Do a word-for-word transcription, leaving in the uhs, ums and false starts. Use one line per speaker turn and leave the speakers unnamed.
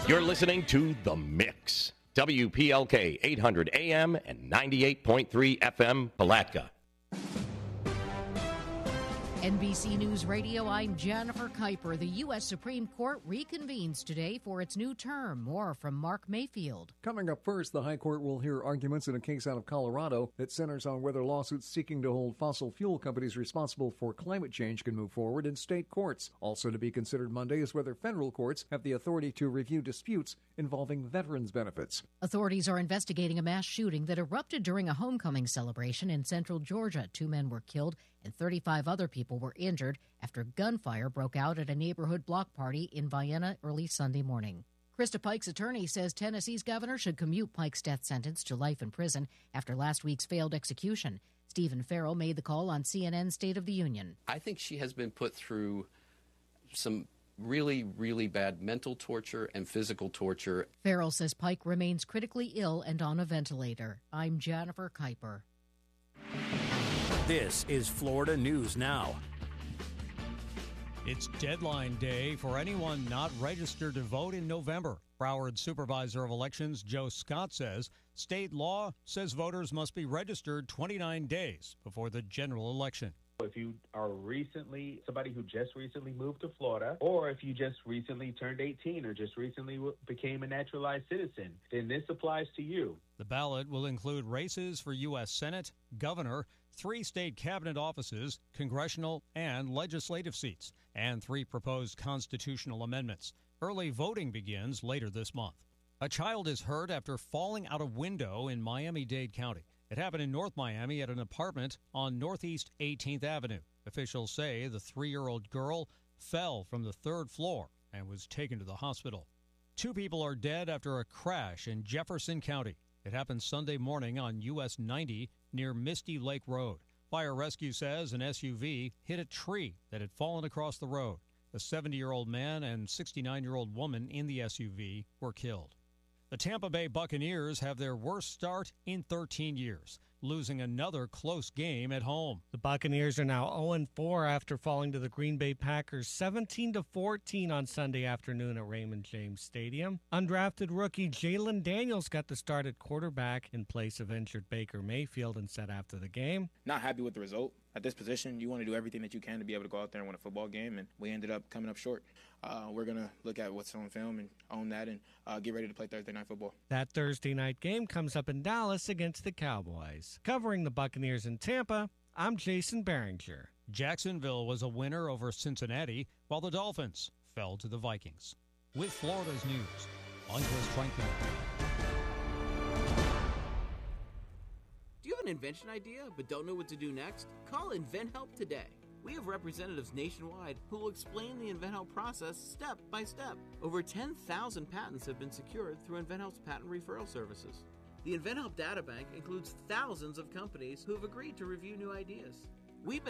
You're listening to The Mix. W P L K eight hundred A M and ninety-eight point three F M, Palatka.
N B C News Radio, I'm Jennifer Kuiper. The U S Supreme Court reconvenes today for its new term. More from Mark Mayfield.
Coming up first, the High Court will hear arguments in a case out of Colorado that centers on whether lawsuits seeking to hold fossil fuel companies responsible for climate change can move forward in state courts. Also to be considered Monday is whether federal courts have the authority to review disputes involving veterans' benefits.
Authorities are investigating a mass shooting that erupted during a homecoming celebration in central Georgia. Two men were killed and thirty-five other people were injured after gunfire broke out at a neighborhood block party in Vienna early Sunday morning. Krista Pike's attorney says Tennessee's governor should commute Pike's death sentence to life in prison after last week's failed execution. Stephen Farrell made the call on C N N's State of the Union.
I think she has been put through some really, really bad mental torture and physical torture.
Farrell says Pike remains critically ill and on a ventilator. I'm Jennifer Kuiper.
This is Florida News Now.
It's deadline day for anyone not registered to vote in November. Broward Supervisor of Elections Joe Scott says state law says voters must be registered twenty-nine days before the general election.
If you are recently, somebody who just recently moved to Florida, or if you just recently turned eighteen or just recently became a naturalized citizen, then this applies to you.
The ballot will include races for U S Senate, governor, three state cabinet offices, congressional and legislative seats, and three proposed constitutional amendments. Early voting begins later this month. A child is hurt after falling out a window in Miami-Dade County. It happened in North Miami at an apartment on Northeast eighteenth Avenue. Officials say the three-year-old girl fell from the third floor and was taken to the hospital. Two people are dead after a crash in Jefferson County. It happened Sunday morning on U S ninety near Misty Lake Road. Fire rescue says an S U V hit a tree that had fallen across the road. A seventy-year-old man and sixty-nine-year-old woman in the S U V were killed. The Tampa Bay Buccaneers have their worst start in thirteen years, losing another close game at home.
The Buccaneers are now oh and four after falling to the Green Bay Packers seventeen to fourteen on Sunday afternoon at Raymond James Stadium. Undrafted rookie Jalen Daniels got the start at quarterback in place of injured Baker Mayfield and said after the game,
"Not happy with the result. At this position, you want to do everything that you can to be able to go out there and win a football game, and we ended up coming up short. Uh, we're going to look at what's on film and own that and uh, get ready to play Thursday night football."
That Thursday night game comes up in Dallas against the Cowboys. Covering the Buccaneers in Tampa, I'm Jason Behringer.
Jacksonville was a winner over Cincinnati, while the Dolphins fell to the Vikings. With Florida's news, I'm Chris Franklin.
Do you have an invention idea but don't know what to do next? Call InventHelp today. We have representatives nationwide who will explain the InventHelp process step by step. Over ten thousand patents have been secured through InventHelp's patent referral services. The InventHelp Databank includes thousands of companies who have agreed to review new ideas. We've been